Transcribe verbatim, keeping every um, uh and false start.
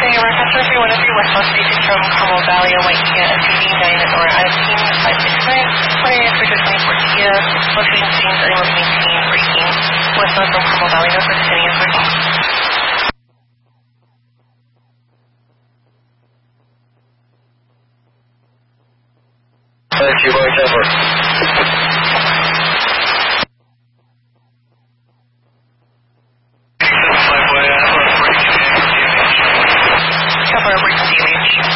Hey, we're customer three one oh three westbound station from Carmel Valley on White Kia S U V nine at Nora Iteen five six nine. twenty-nine for twenty-four Kia. Locating scenes unable to maintain braking. Westbound from Carmel Valley, no for sitting and parking. Thank you, Mike Edward.